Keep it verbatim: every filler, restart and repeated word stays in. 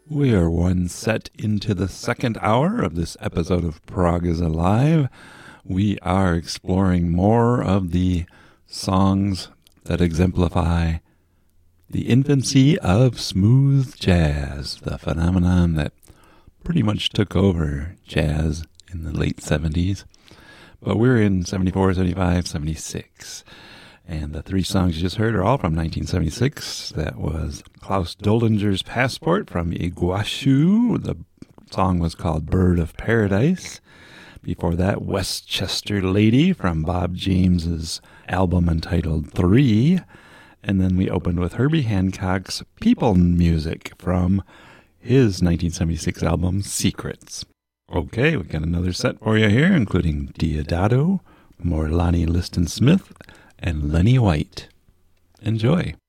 We are one set into the second hour of this episode of Prog is Alive. We are exploring more of the songs that exemplify the infancy of smooth jazz, the phenomenon that pretty much took over jazz in the late seventies. But we're in seventy-four, seventy-five, seventy-six. And the three songs you just heard are all from nineteen seventy-six. That was Klaus Doldinger's Passport from Iguachu. The song was called Bird of Paradise. Before that, Westchester Lady from Bob James's album entitled Three. And then we opened with Herbie Hancock's People Music from his nineteen seventy-six album Secrets. Okay, we got another set for you here, including Diodato, more Lonnie Liston Smith, and Lenny White. Enjoy.